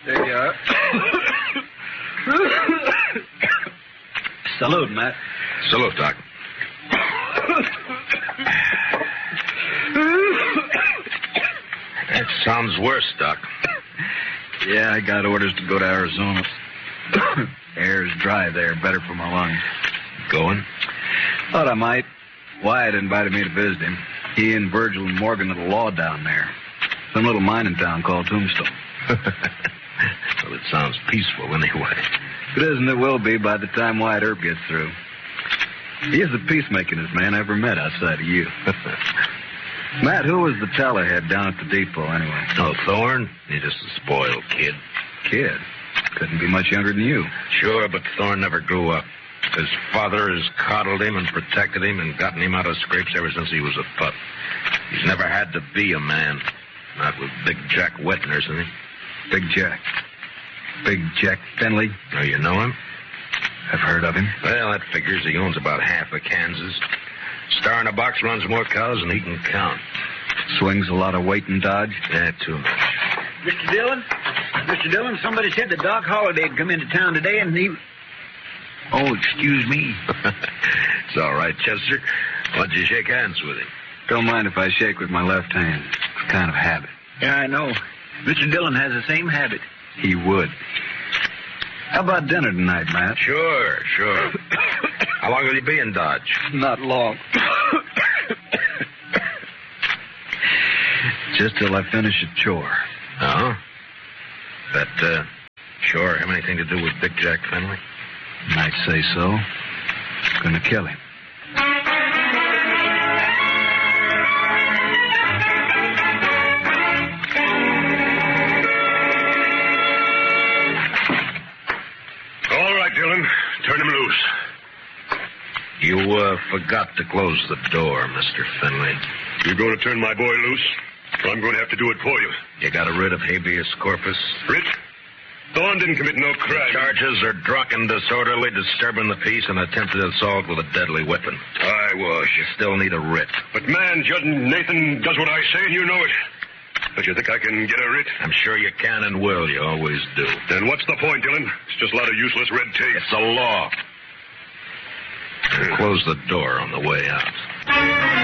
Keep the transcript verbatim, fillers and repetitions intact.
There you are. Salute, Matt. Salute, Doc. That sounds worse, Doc. Yeah, I got orders to go to Arizona. Air's dry there, better for my lungs. Going? Thought I might. Wyatt invited me to visit him. He and Virgil and Morgan of the law down there. Some little mining town called Tombstone. Well, it sounds peaceful anyway. It is, and it will be by the time Wyatt Earp gets through. He is the peacemakingest man I ever met outside of you. Matt, who was the tellerhead down at the depot anyway? Oh, Thorne? He's just a spoiled kid. Kid? Couldn't be much younger than you. Sure, but Thorne never grew up. His father has coddled him and protected him and gotten him out of scrapes ever since he was a pup. He's never had to be a man. Not with Big Jack Wetners, isn't he? Big Jack. Big Jack Finley. Oh, you know him? I've heard of him. Well, that figures he owns about half of Kansas. Star in a box runs more cows than he can count. Swings a lot of weight in Dodge? Yeah, too much. Mister Dillon? Mister Dillon, somebody said that Doc Holliday had come into town today and he... Oh, excuse me. It's all right, Chester. Why don't you shake hands with him? Don't mind if I shake with my left hand. It's a kind of habit. Yeah, I know. Mister Dillon has the same habit. He would. How about dinner tonight, Matt? Sure, sure. How long will you be in Dodge? Not long. Just till I finish a chore. Oh? That, uh, chore have anything to do with Big Jack Finley? Might say so. Gonna kill him. All right, Dillon. Turn him loose. You, uh, forgot to close the door, Mister Finley. You're going to turn my boy loose, or I'm going to have to do it for you. You got a writ of habeas corpus? Writ? Thorne didn't commit no crime. Charges are drunken, disorderly, disturbing the peace, and attempted assault with a deadly weapon. I was. You still need a writ. But, man, Judd Nathan does what I say, and you know it. But you think I can get a writ? I'm sure you can and will. You always do. Then what's the point, Dillon? It's just a lot of useless red tape. It's the law. Close the door on the way out.